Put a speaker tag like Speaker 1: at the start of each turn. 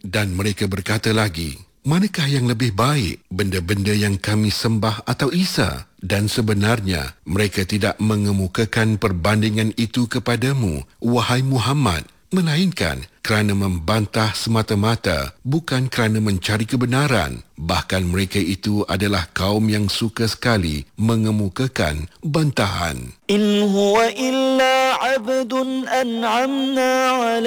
Speaker 1: Dan mereka berkata lagi, manakah yang lebih baik, benda-benda yang kami sembah atau Isa? Dan sebenarnya, mereka tidak mengemukakan perbandingan itu kepadamu, wahai Muhammad, melainkan kerana membantah semata-mata, bukan kerana mencari kebenaran. Bahkan mereka itu adalah kaum yang suka sekali mengemukakan bantahan.
Speaker 2: إن هو إلا عبد أنعمنا عليه